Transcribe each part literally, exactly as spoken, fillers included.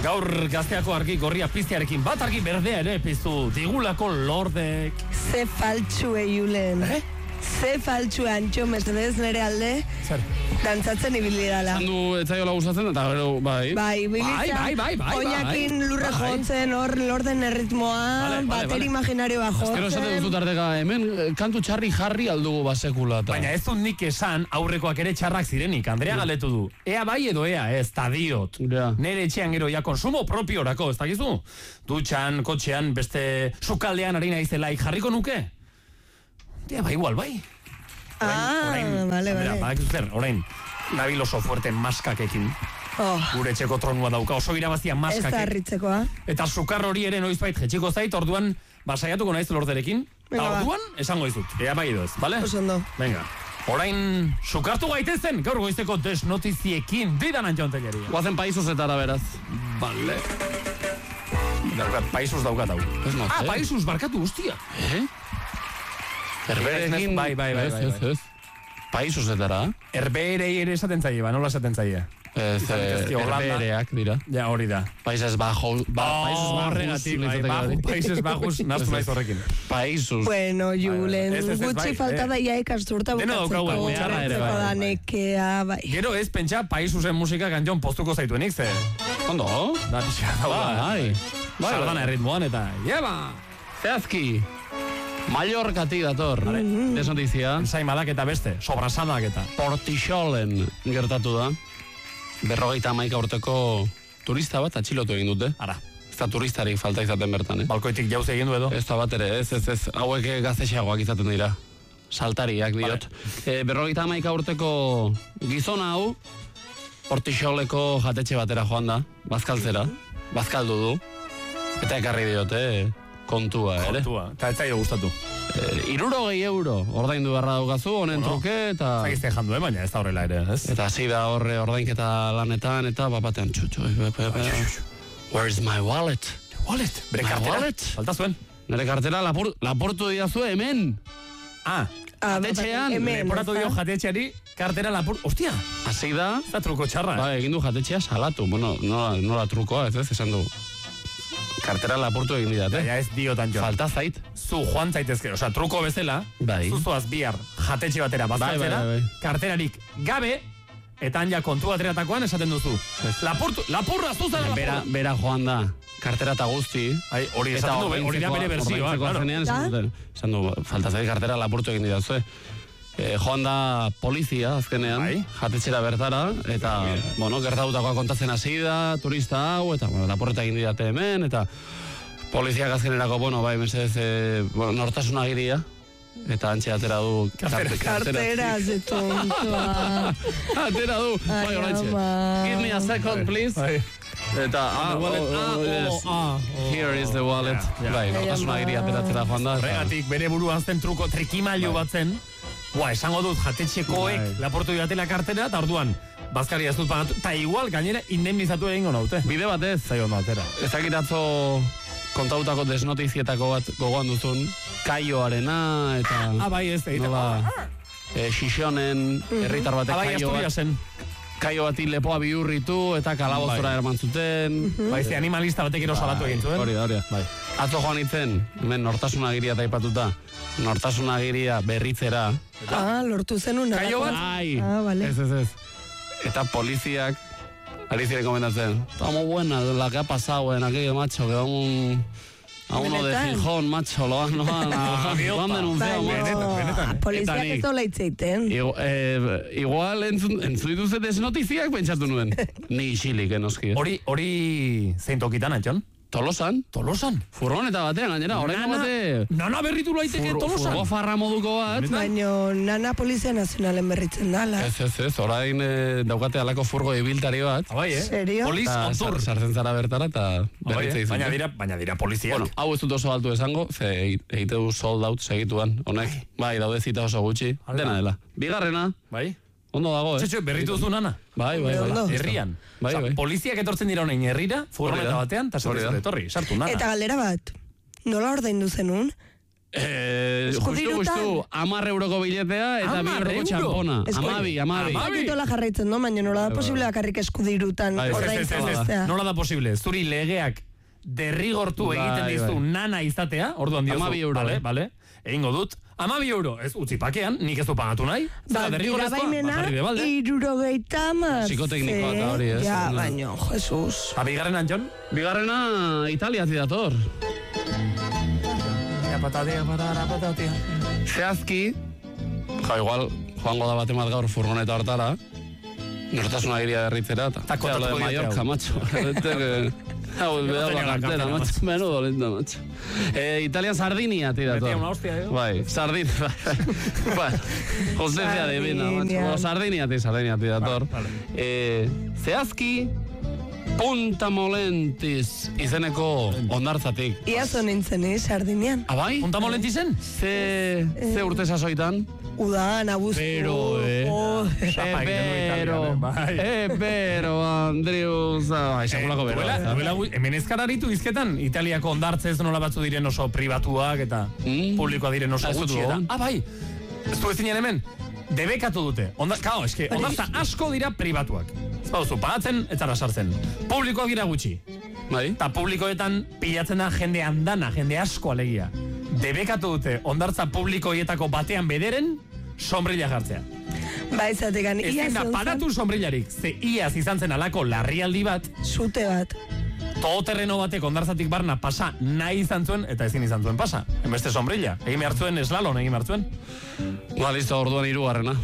Gaur Gazteako argi gorria piztiarekin bat argi berdea ere piztu digulako lordek. Ze faltsue Julen. Eh? Ze faltsue Antxo, mesedez nere alde. Zer? Dantzatzen ibili dala. Zandu etzaiola gustatzen eta gero bai. Bai, bilitza. Bai, bai, bai, bai, oinakin bai. lurre Bai. jontzen, hor lorden erritmoa, Vale, vale, bateri vale. imaginarioa Gero esate jotzen. duzu tarteka, hemen eh, kantu txarri jarri aldugu basekula eta. Baina ez dut nik esan aurrekoak ere txarrak zirenik. Andrea galdetu du. Ea bai edo ea, ez da diot. Ja. Nere etxean gero ja konsumo propiorako, ez dakizu? Dutxan, kotxean, beste sukaldean ari naizelaik jarriko nuke? Ea bai, igual bai. Ah, vale, Andrea, vale. badakizu zer, orain, nabil oso fuerte maskakekin. Oh, Gure etxeko tronua dauka, oso irabazia ez da maskakek. harritzekoa. Eta sukar hori ere noizbait jetxiko zait, orduan basaiatuko naiz lorderekin. Eta Venga, ba. orduan, esango izut. Ea bai edo ez, bale? Oso ondo. Venga. Orain, sukartu gaitezen, gaur goizteko desnotiziekin, didan Antxon Telleria. Guazen paizuzetara beraz. Bale. Daukat, paisuz daukat hau. Ez not, Ah, eh? paisuz, barkatu guztia. Eh? Herberekin... Bai, bai, bai, Ez, bai, ez, bai. ez. Paizuzetara. Herberei ere esaten zaie, ba, nola esaten zaie. Ez, Izan eh, daitezke Holanda. herbereak dira. Ja, hori da. Países Bajos, ba, Países Bajos, horregatik, bai, litzateke baju, hori. Países Bajos, nastu naiz horrekin. Paísus. Bueno, Julen, Ez, ez, ez, gutxi bai, falta eh. da ja ikasturta Deno bukatzeko. daukagu, beharra ere, bukatzeko bai, da bai. nekea, bai. Gero ez, pentsa, paisuzen musika Antxon postuko zaituenik, ze... Ondo? Da, pixka dauka. Bai, bai. Sardana erritmoan eta... Jeba! Zehazki. Mallorcatik dator. Desnotizia. Ensain badak eta beste, sobrasadak eta... Portixolen gertatu da. Berrogeita hamaika urteko turista bat atxilotu egin dute. Ara, Ez da turistarik falta izaten bertan, eh? balkoitik jauze egin du edo. Ez da bat ere, ez, ez, ez. Hauek gaztexeagoak izaten dira. Saltariak diot. E, berrogeita hamaika urteko gizona hau, Portixoleko jatetxe batera joan da, bazkaltzera. Bazkaldu du. Eta ekarri diote kontua, ere. Kontua, eta ez zaio gustatu. E, irurogei euro ordaindu beharra daukazu, honen Bueno, truke, eta... Zagizte jandu, eh, baina ez da horrela ere, ez? Eta hasi da horre ordainketa lanetan, eta bapatean txutxu. Where is my wallet? Wallet, bere My kartera. wallet? Falta zuen. Nire kartera lapur, laportu didazu hemen. Ah, Ah, Jatetxean, hemen, leporatu ez da? dio jatetxeari kartera lapur... Ostia, Hasi da, ez da truko txarra. ba, egin du jatetxea salatu. Bueno, nola, nola trukoa, ez ez, esan du. Kartera lapurtu egin didate. Ja, ez diotan jo. Falta zait. Zu joan zaitezke, osea, truko bezala, Bai. zuzoaz bihar jatetxe batera bazkaltzera, Bai, bai, bai. karterarik gabe, eta han ja kontu ateratakoan esaten duzu. Lapurtu, lapurra zuzara lapurra. Bera, bera joan da, kartera eta guzti. Ai, hori Eta esaten du, hori da bere bersioa, ordaintzeko claro. zenean esan Da? duten. Esan du, falta zait kartera lapurtu egin didazue. E, joan da polizia azkenean, Bai. jatetxera bertara, eta, bueno, gertatutakoa kontatzen hasi da, turista hau, eta, bueno, lapurreta egin didate hemen, eta poliziak azkenerako, bueno, bai, mesedez, e, bueno, nortasun agiria, eta antxe atera du Kartera. Kartera, ze tontoa. atera du, bai, Ai, oraintxe. ama. Give me a second, please. Bai. Eta, ah, wallet, oh, ah, oh, oh, yes. ah, oh. Here is the wallet. Ja, ja. Bai, nortasun Ai, ama. agiria ateratzera joan da. eta- Horregatik, bere buruan zen truko trikimailu bat zen, Buah, esango dut jatetxekoek Bai. laportu diatela kartera, eta orduan, bazkari ez dut pagatu, eta igual, gainera, indemnizatu egingo naute. Bide batez, Zaio ondo atera. ez dakit atzo kontautako desnotizietako bat gogoan duzun, kaioarena, eta... Ah, bai, ez, egiten. nola, e, Xixonen, herritar batek Ah, bai, kaio bat, Asturiasen. kaio bati lepoa bihurritu, eta kalabozora Bai. eraman zuten. Bai, ze animalista batek ero salatu egin zuen. Hori da, hori da. Bai. Atzo joan itzen, hemen nortasun agiria taipatuta, nortasun agiria berritzera. Ah, lortu zenun. Kaio bat? Ai, Ah, vale. ez, ez, ez. Eta poliziak, ari ziren komentatzen, está muy buena la que ha pasado en aquello, macho, que un... A uno de Benetan? Gijón, macho, lo han, lo han, lo han, lo han denunciado, Baina, macho. benetan, benetan, eh? poliziak Eta nik- ez dola itzeiten. Igu, eh, igual entzun, entzun dituze desnotiziak pentsatu nuen. Ni isilik, enoski. eh. Hori, hori zein tokitan, Antxon? Tolosan, Tolosan? furgoneta batean, gainera, horrengo Nana- bate... Nana berritu laiteke fur- Tolosan? Furgo farra moduko bat. Baina nana Polizia Nazionalen berritzen dala. Ez, ez, ez, orain eh, daukate alako furgo ibiltari bat. Ah, bai, eh? Serio? Poliz Eta on tour. sar- sartzen zara bertara eta Ah, bai, berritze eh? dizute. Baina dira, baina dira poliziak. Bueno, hau ez dut oso altu esango, ze egite du sold out segituan, honek. Bai, daude zita oso gutxi, Hala. dena dela. Bigarrena, Bai? ondo dago, eh? Txetxo, berritu duzu nana? Bai, bai, bai. Ondo. Herrian. Bai, Osea, bai. poliziak etortzen dira honein herrira, furgoneta Hori da. batean, eta Hori da. etorri, sartu nana. Eta galdera bat, nola ordaindu zenun? Eh, justu, Eskudirutan? justu, amar euroko biletea eta bi Hamar euroko euro? txampona. Esku- Amabi, amabi. Amabi? Bakitola jarraitzen, no? Baina nola da posible bakarrik eskudirutan Bai, ez, ez, Ez, ez, ordaintzen ez, bestea. nola da posible, zuri legeak derrigortu Bai, egiten dizu bai. nana izatea, orduan diozu. Hamabi euro, Vale, eh? vale. Egingo dut, amabi euro, ez utzi pakean, nik ez du pagatu nahi. Ba, Zera, derrigorrezkoa, baimena, bajarri bebalde. irurogeita hamar. Psikoteknikoa eta hori, ez? Ja, No. baino, Jesus. Ba, bigarren Antxon? Bigarrena Italiatik dator. Ja, patatea, patara, patatea. Zehazki, ja, igual, joango da batemat gaur furgoneta hortara, nortasuna iria berritzera, eta... Ta kontatuko Lo de diote Mallorca, hau. macho. Hau, no beda tenía la la cartera, cartera, macho. Menudo lenta, macho. Eh, Italian Sardinia tira Metía dator. una hostia, eh? Bai, Sardin. Bueno, justicia divina, macho. Sardinia. Bueno, Sardinia ti, Sardinia ti dator. Vale, vale. Eh, zehazki, Punta Molentis izeneko ondartzatik. Iazo nintzen, eh, Sardinian. Abai? Punta molenti zen? Ze, ze urte sasoitan? Udan, abuztu. Pero, eh. Oh, Xapa egiten du Ebero, Italian, eh, bai. ebero, Andrius, bai, sekulako bero. Duela, ez, duela, gu- hemen ezkararitu izketan, Italiako ondartzez nola batzu diren oso pribatuak eta Mm. publikoa diren oso Ez dut gutxi eta. gogoan. Ah, bai, ez du ezinen hemen, debekatu dute. Onda, kao, eske, ondartza asko dira pribatuak. Ez baduzu, pagatzen, ez zara sartzen. Publikoak dira gutxi. Bai? Eta publikoetan pilatzen da jende andana, jende asko alegia. Debekatu dute, ondartza publikoietako batean bederen, sombrilla jartzea. Ba, izatekan, Ez iaz da onzan, paratu sombrillarik, ze iaz izan zen alako larrialdi bat, sute bat. todoterreno batek ondartzatik barna pasa nahi izan zuen, eta ezin izan zuen pasa. Enbeste sombrilla. Egin behar zuen eslalon, egin behar zuen. Ba, listo, orduan hirugarrena.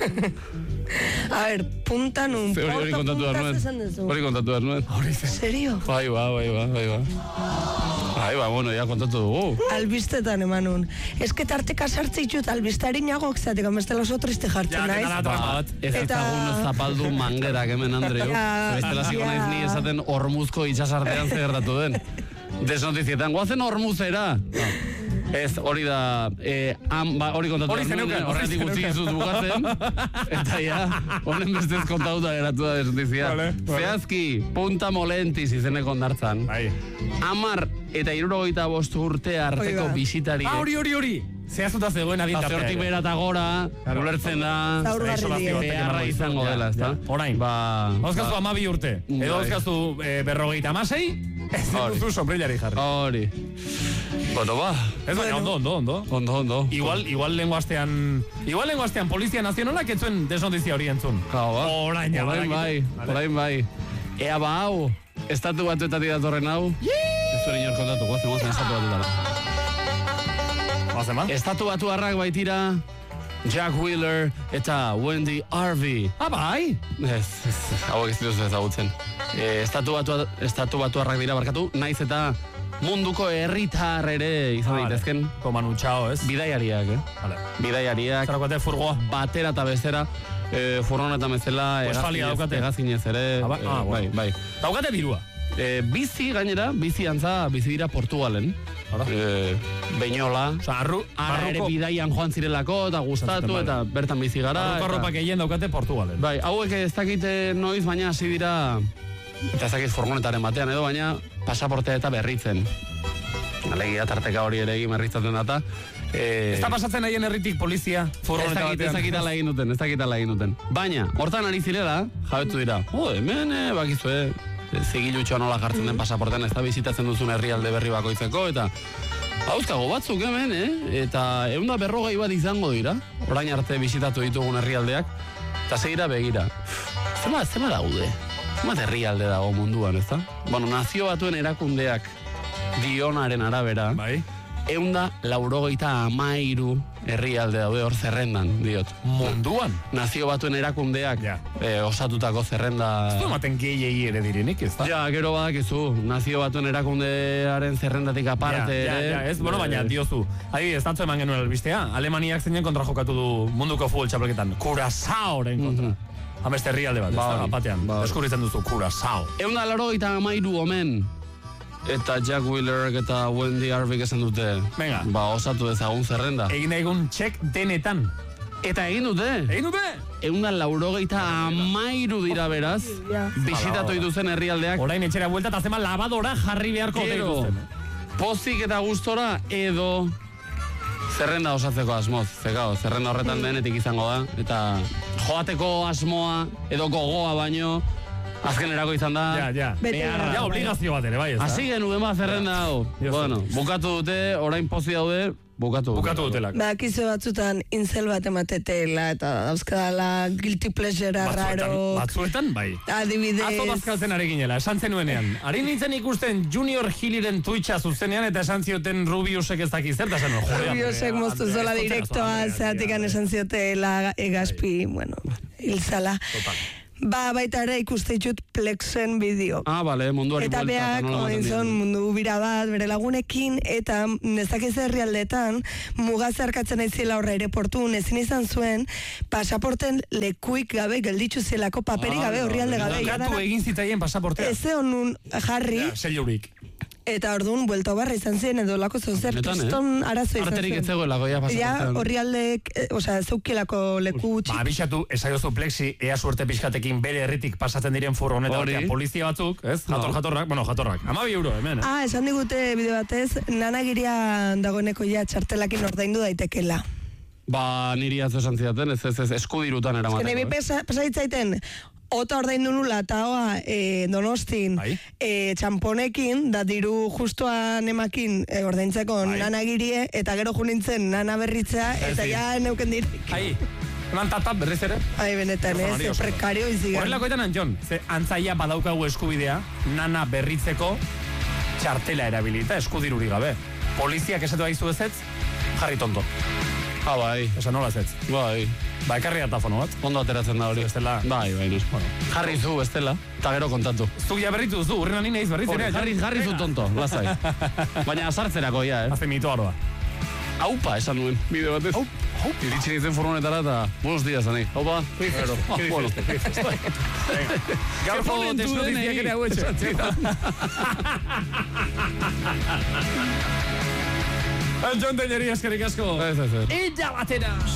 A ber, punta nun, Ze hori hori porto kontatu behar puntaz nuen. esan duzu. Hori kontatu behar nuen. Serio? Bai, ba, bai, ba, bai, ba. Bai, ba, bueno, ya kontatu dugu. Albistetan eman nun. Ez que tarteka sartze ditut albistari nagok zateko, bestela oso triste jartzen Ja, naiz. que nada, Ba, bat. ez Eta- ezagun zapaldu mangerak hemen, Andreu. Ja, Bestela ziko ja. naiz ni esaten hormuzko itxasartean zer gertatu den. Desnotizietan, guazen hormuzera. No. Ez, hori da, eh, am, ba, hori kontatu Hori behar nuen, zeneukan, hori horretik utzi zeneukan. dizut bukatzen, eta ja, honen bestez kontatuta geratu da desnotizia. Vale, vale. Zehazki, Punta Molentis izeneko ondartzan, Bai. amar eta hirurogeita bost urte arteko Oiga. bisitari. Ah, hori, hori, hori. Zehaztuta zegoen adintartea. Hortik behera eta gora, Claro. ulertzen da, Zaurgarri Isolazio die. batek beharra emango dizu. izango Ja, dela, ezta? ja. Orain. Ba, Dauzkazu ba, amabi urte. Edo Bai. dauzkazu eh, berrogeita amasei, ez Hori. duzu sombrillari jarri. hori. Bueno, ba, Ez baina, ondo, ondo, ondo. ondo, ondo. Igual, igual lengo astean, igual lengo astean Polizia Nazionalak ez zuen desnotizia hori entzun. Kao, ba. Orain, ja, Orain bai, badakit. orain bai. Ea ba hau, estatu batuetatik datorren hau. Ez zuen inor kontatu, guazen, guazen, estatu batuetara. Bazen man? Estatu batuarrak baitira, Jack Wheeler eta Wendy Harvey. Ah, bai? Ez, ez, hauek ez dituzu ezagutzen. E, estatu, batu, estatu batuarrak dira barkatu, naiz eta munduko herritar ere izan daitezken. Komanu txao, ez? Bidaiariak, eh? Vale. Bidaiariak, Zerakoate furgoa. batera eta bestera, e, furgoneta bezala, Westfalia hegazkinez, daukate. hegazkinez ere, Ah, ba- e, ah, bai, bueno. bai. Daukate dirua. E, bizi gainera, bizi antza, bizi dira Portugalen. Hala. E, Beñola. Osa, arru, Ara ere arruko, bidaian joan zirelako, eta gustatu, Zaten, eta bertan bizi gara. arruko eta- arropak egin daukate Portugalen. Bai, hauek ez dakite noiz, baina hasi dira, eta ez dakit furgonetaren batean edo, baina pasaportea eta berritzen. Alegia, tarteka hori ere egin berritzaten data. E, Ez da pasatzen haien herritik polizia Ez furgoneta dakit, ez batean. dakit ala egin duten, ez dakit ala egin duten. Baina, hortan ari zirela, jabetu dira. Oh, hemen, eh, bakizue, zigilutxoa nola jartzen den pasaportean, ez da bizitatzen duzun herrialde berri bakoitzeko, eta hauzkago batzuk hemen, eh? Eta egun da berrogei bat izango dira, orain arte bizitatu ditugun herrialdeak, eta segira begira. Zema, zema daude? Zema herrialde dago munduan, ez da? Bueno, nazio batuen erakundeak dionaren arabera, Bai. eunda laurogeita amairu herrialde daude hor zerrendan, diot. Munduan. Nazio batuen erakundeak Ja. eh, osatutako zerrenda... Ez du ematen gehiegi ere direnik, ez da? Ja, gero badakizu, nazio batuen erakundearen zerrendatik aparte ja, ere... ja, ez, bueno, baina eh, diozu. Adibidez, atzo eman genuen albistea. Alemaniak zeinen kontra jokatu du munduko futbol txapelketan. Curaçaoren kontra. Hameste herrialde bat, ez Bai, da, batean. bai. Deskubritzen duzu, Curaçao. Eunda laurogeita amairu omen, eta Jack Wheeler eta Wendy Harvey esan dute, Venga. ba, osatu dezagun zerrenda. Egin egun txek denetan. Eta egin dute, Egin dute? eunda laurogeita amairu dira beraz, Ja. bisitatu dituzen herrialdeak, Orain etxera buelta eta zema lavadora jarri beharko gero, dituzten. pozik eta gustora, edo Zerrenda osatzeko asmoz, zekao, zerrenda horretan denetik izango da, eta joateko asmoa edo gogoa baino, azkenerako izan da. Ja, ja. Beharra. Ja, obligazio bat ere, bai, ez da? Hasi genuen ba zerrenda hau. Bueno, bukatu dute, orain pozi daude, bukatu. Bukatu dutelak. Bakizu batzutan incel bat ematetela eta dauzkadala guilty pleasure raro. Batzuetan, bai. Adibidez. Azo bazkaltzen ari ginela, esan zenuenean. Ari nintzen ikusten Junior Hilliren Twitcha zuzenean eta esan zioten Rubiusek ez dakiz zer, eta esan Rubiusek moztu zola direktoa, zeatikan esan ziotela egazpi, bueno, hilzala. Ba, baita ere ikuste ditut Plexen bideo. Ah, bale, munduari eta buelta. Eta beak, oinzon, mundu bira bat, bere lagunekin, eta nezakiz herrialdetan, muga zeharkatzen aizila horra aireportun, ezin izan zuen, pasaporten lekuik gabe, gelditzu zelako paperik gabe, horrialde gabe. Gatu egin zitaien pasaportea. Eze honun jarri. Ja, seilurik. Eta orduan, buelta barra izan zen, edo lako zozer, kriston arazo izan zen. Arterik etzegoelako, ja, pasaportean. Ja, horrialdek, osea, zeukielako leku txik. Ba, abixatu, esaiozu Plexi, ea suerte pixkatekin bere herritik pasatzen diren furgoneta batean polizia batzuk, ez? Jator, jatorrak, bueno, jatorrak. Amabi euro, hemen, eh? Ah, esan digute bide batez, nanagiria dagoeneko ja txartelakin ordaindu daitekela. Ba, niri atzo esan zidaten, ez, ez, ez, eskudirutan eramateko. Eske nebi pasaitzaiten, ota ordaindu nula eta hoa e, Donostin bai. e, txamponekin, da diru justuan emakin e, ordaintzeko bai. nanagirie, eta gero junintzen nana berritzea, eta ja neuken dir. Ai, eman tatap berriz ere. Ai, benetan, ez, e, prekario izigan. Horrelakoetan, Antxon, ze antzaia badaukagu eskubidea, nana berritzeko txartela erabilita, eskudiruri gabe. Poliziak esatu haizu ezetz, jarri tonto. Ah, bai. Esan nola ezetz. Bai. Ba, ekarri datafono bat. Ondo ateratzen da hori. Bestela. Bai, bai, nos. Bueno. Jarri zu, bestela, eta gero kontatu. Zuk ja berritu zu, urrena nina iz berriz. Jarri, jarri zu tonto, lasai. Baina azartzerako, ja, eh? Hace mito aroa. Aupa, esan nuen, bide batez. Hau, hau. Iritsi nintzen furgonetara eta buenos días, ani. Haupa. Pero, bueno. Gaurko desnotiziak ere hau etxe. Antxon Teñeria, eskerrik asko. Ez, ez, ez. Illa bateraz.